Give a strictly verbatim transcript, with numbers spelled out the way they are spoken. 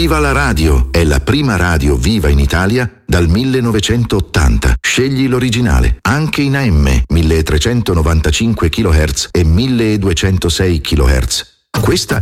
Viva la radio! È la prima radio viva in Italia dal millenovecentottanta. Scegli l'originale, anche in A M, milletrecentonovantacinque chilohertz e milleduecentosei chilohertz. Questa